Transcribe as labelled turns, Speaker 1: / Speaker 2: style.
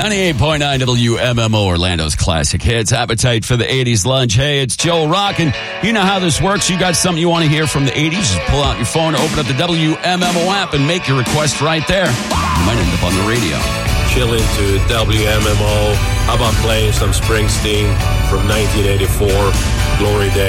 Speaker 1: 98.9 WMMO, Orlando's classic hits. Appetite for the 80s lunch. Hey, it's Joe Rockin'. You know how this works. You got something you want to hear from the 80s, just pull out your phone, open up the WMMO app, and make your request right there. You might end up on the radio.
Speaker 2: Chill into WMMO. How about playing some Springsteen from 1984, Glory Days?